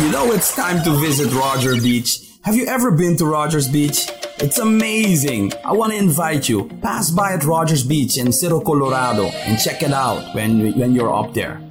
You know it's time to visit Roger Beach. Have you ever been to Rogers Beach? It's amazing. I want to invite you. Pass by at Rogers Beach in Cerro Colorado and check it out when you're up there.